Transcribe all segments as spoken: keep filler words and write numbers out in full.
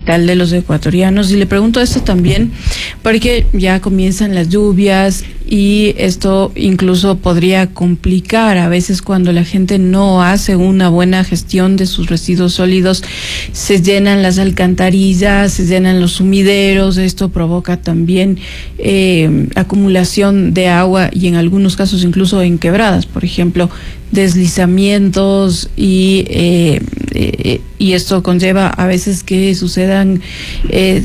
capital de los ecuatorianos. Y le pregunto esto también porque ya comienzan las lluvias y esto incluso podría complicar a veces cuando la gente no hace una buena gestión de sus residuos sólidos. Se llenan las alcantarillas, se llenan los sumideros, esto provoca también eh, acumulación de agua y en algunos casos incluso en quebradas, por ejemplo, deslizamientos y eh, eh, y esto conlleva a veces que sucedan eh,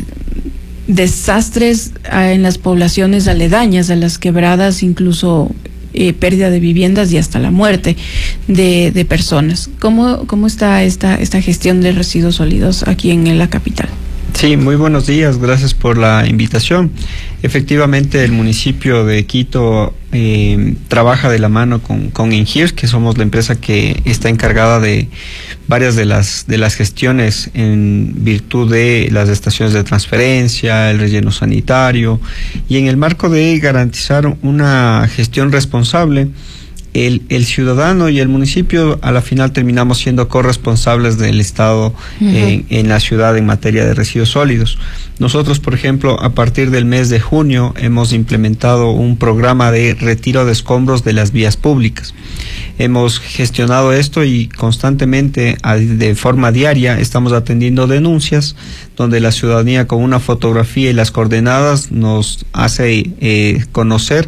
desastres en las poblaciones aledañas a las quebradas, incluso eh, pérdida de viviendas y hasta la muerte de, de personas. ¿Cómo, cómo está esta, esta gestión de residuos sólidos aquí en la capital? Sí, muy buenos días, gracias por la invitación. Efectivamente, el municipio de Quito eh, trabaja de la mano con, con Engir, que somos la empresa que está encargada de varias de las de las gestiones en virtud de las estaciones de transferencia, el relleno sanitario, y en el marco de garantizar una gestión responsable. El, el ciudadano y el municipio a la final terminamos siendo corresponsables del Estado uh-huh. en, en la ciudad en materia de residuos sólidos. Nosotros, por ejemplo, a partir del mes de junio hemos implementado un programa de retiro de escombros de las vías públicas. Hemos gestionado esto y constantemente, de forma diaria, estamos atendiendo denuncias donde la ciudadanía con una fotografía y las coordenadas nos hace eh, conocer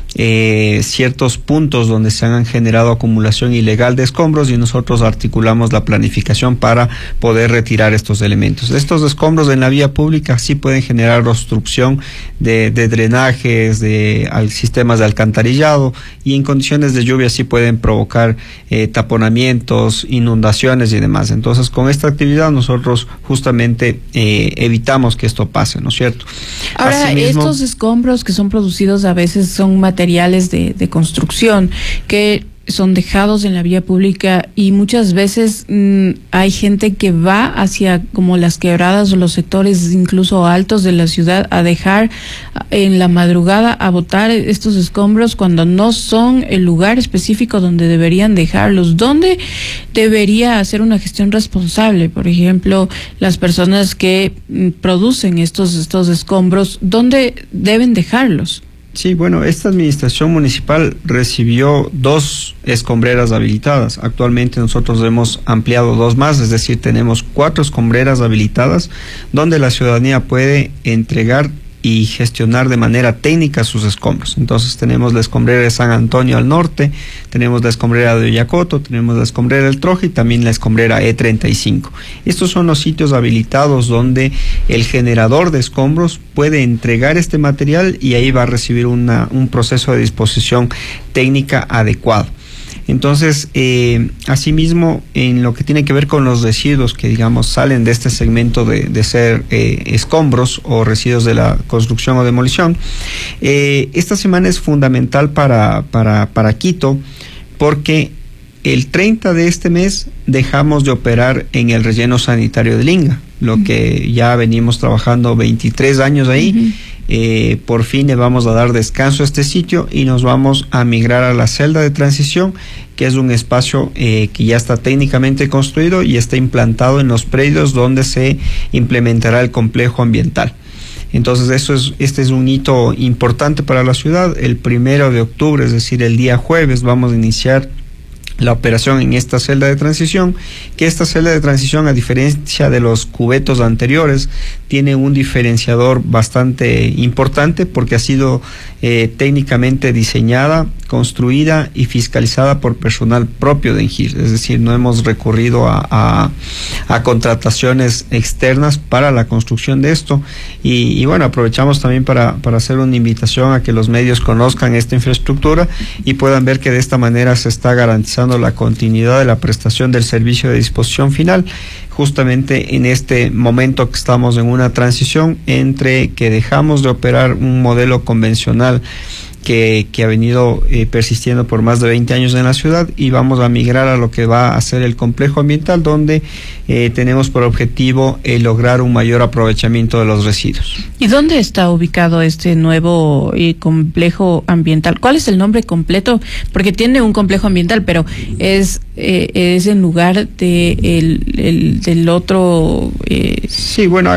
Eh, ciertos puntos donde se han generado acumulación ilegal de escombros y nosotros articulamos la planificación para poder retirar estos elementos. Estos escombros en la vía pública sí pueden generar obstrucción de, de drenajes, de al, sistemas de alcantarillado, y en condiciones de lluvia sí pueden provocar eh, taponamientos, inundaciones y demás. Entonces, con esta actividad nosotros justamente eh, evitamos que esto pase, ¿no es cierto? Ahora, Asimismo, estos escombros que son producidos a veces son materiales de, de construcción que son dejados en la vía pública y muchas veces mmm, hay gente que va hacia como las quebradas o los sectores incluso altos de la ciudad a dejar en la madrugada, a botar estos escombros cuando no son el lugar específico donde deberían dejarlos. ¿Dónde debería hacer una gestión responsable? Por ejemplo, las personas que mmm, producen estos, estos escombros, ¿dónde deben dejarlos? Sí, bueno, esta administración municipal recibió dos escombreras habilitadas. Actualmente nosotros hemos ampliado dos más, es decir, tenemos cuatro escombreras habilitadas donde la ciudadanía puede entregar y gestionar de manera técnica sus escombros. Entonces tenemos la escombrera de San Antonio al norte, tenemos la escombrera de Oyacoto, tenemos la escombrera del Troje y también la escombrera E treinta y cinco. Estos son los sitios habilitados donde el generador de escombros puede entregar este material y ahí va a recibir una, un proceso de disposición técnica adecuado. Entonces, eh, asimismo, en lo que tiene que ver con los residuos que, digamos, salen de este segmento de, de ser eh, escombros o residuos de la construcción o demolición, eh, esta semana es fundamental para, para, para Quito porque el treinta de este mes dejamos de operar en el relleno sanitario de Linga, lo uh-huh. que ya venimos trabajando veintitrés años ahí. Uh-huh. Eh, por fin le vamos a dar descanso a este sitio y nos vamos a migrar a la celda de transición, que es un espacio eh, que ya está técnicamente construido y está implantado en los predios donde se implementará el complejo ambiental. Entonces, eso es, este es un hito importante para la ciudad. El primero de octubre, es decir, el día jueves, vamos a iniciar la operación en esta celda de transición, que esta celda de transición, a diferencia de los cubetos anteriores, tiene un diferenciador bastante importante porque ha sido eh, técnicamente diseñada, construida y fiscalizada por personal propio de Engir, es decir, no hemos recurrido a, a, a contrataciones externas para la construcción de esto y, y bueno, aprovechamos también para, para hacer una invitación a que los medios conozcan esta infraestructura y puedan ver que de esta manera se está garantizando la continuidad de la prestación del servicio de disposición final, justamente en este momento que estamos en una transición entre que dejamos de operar un modelo convencional que, que ha venido eh, persistiendo por más de veinte años en la ciudad y vamos a migrar a lo que va a ser el complejo ambiental, donde eh, tenemos por objetivo eh, lograr un mayor aprovechamiento de los residuos. ¿Y dónde está ubicado este nuevo eh, complejo ambiental? ¿Cuál es el nombre completo? Porque tiene un complejo ambiental, pero es eh, es en lugar de el, el, del otro. Eh... Sí, bueno.